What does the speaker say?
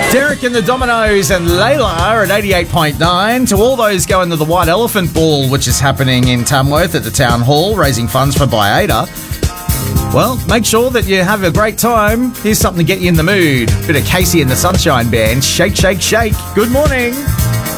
Derek and the Dominoes and Layla are at 88.9. To all those going to the White Elephant Ball, which is happening in Tamworth at the Town Hall, raising funds for BIADA. Well, make sure that you have a great time. Here's something to get you in the mood. Bit of Casey and the Sunshine Band. Shake, shake, shake. Good morning.